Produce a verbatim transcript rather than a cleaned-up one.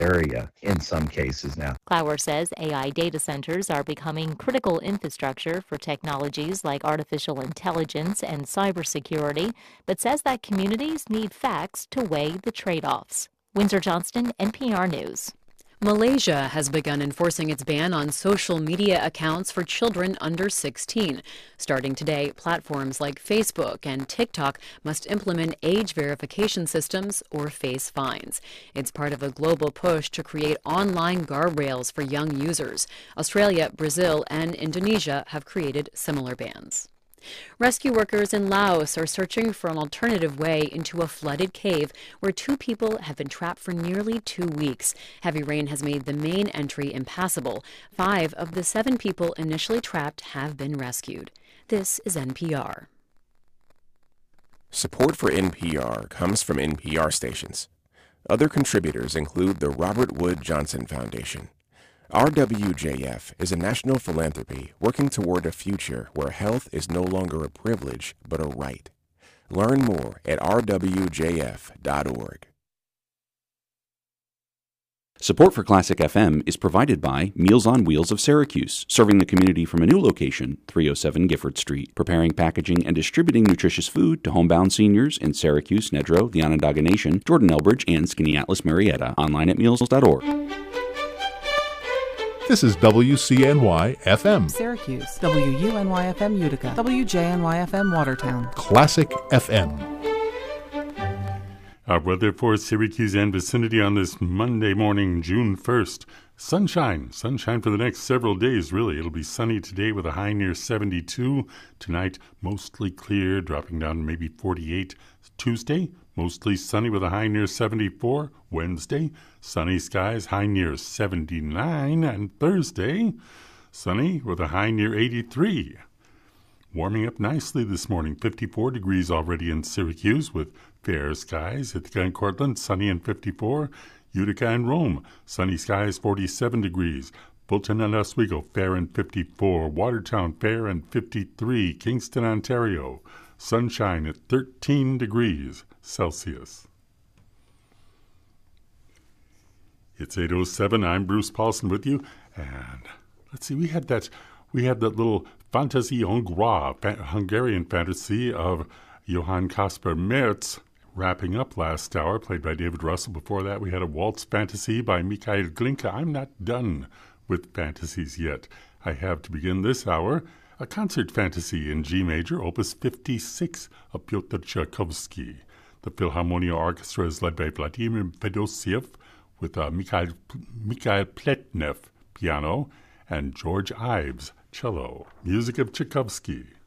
area in some cases now. Clower says A I data centers are becoming critical infrastructure for technologies like artificial intelligence and cybersecurity, but says that communities need facts to weigh the trade-offs. Windsor Johnston, N P R News. Malaysia has begun enforcing its ban on social media accounts for children under sixteen. Starting today, platforms like Facebook and TikTok must implement age verification systems or face fines. It's part of a global push to create online guardrails for young users. Australia, Brazil, and Indonesia have created similar bans. Rescue workers in Laos are searching for an alternative way into a flooded cave where two people have been trapped for nearly two weeks. Heavy rain has made the main entry impassable. Five of the seven people initially trapped have been rescued. This is N P R. Support for N P R comes from N P R stations. Other contributors include the Robert Wood Johnson Foundation. R W J F is a national philanthropy working toward a future where health is no longer a privilege but a right. Learn more at r w j f dot org. Support for Classic F M is provided by Meals on Wheels of Syracuse, serving the community from a new location, three oh seven Gifford Street, preparing, packaging, and distributing nutritious food to homebound seniors in Syracuse, Nedrow, the Onondaga Nation, Jordan Elbridge, and Skaneateles, Marietta. Online at meals dot org. This is W C N Y F M Syracuse, W U N Y F M Utica, W J N Y F M Watertown, Classic F M. Our weather for Syracuse and vicinity on this Monday morning, June first. Sunshine. Sunshine for the next several days, really. It'll be sunny today with a high near seventy-two. Tonight, mostly clear, dropping down to maybe forty-eight. Tuesday, mostly sunny with a high near seventy-four. Wednesday, sunny skies, high near seventy-nine. And Thursday, sunny with a high near eighty-three. Warming up nicely this morning, fifty-four degrees already in Syracuse with fair skies. Ithaca and Cortland, sunny and fifty-four. Utica and Rome, sunny skies, forty-seven degrees. Fulton and Oswego, fair and fifty-four. Watertown, fair and fifty-three. Kingston, Ontario, sunshine at thirteen degrees Celsius. It's eight oh seven. I'm Bruce Paulson with you. And let's see, we had that, we had that little Fantasie Hongroise, Hungarian fantasy of Johann Caspar Merz, wrapping up last hour, played by David Russell. Before that, we had a waltz fantasy by Mikhail Glinka. I'm not done with fantasies yet. I have to begin this hour a concert fantasy in G major, opus fifty-six of Pyotr Tchaikovsky. The Philharmonia Orchestra is led by Vladimir Fedosiev with uh, Mikhail, Mikhail Pletnev piano and George Ives cello. Music of Tchaikovsky.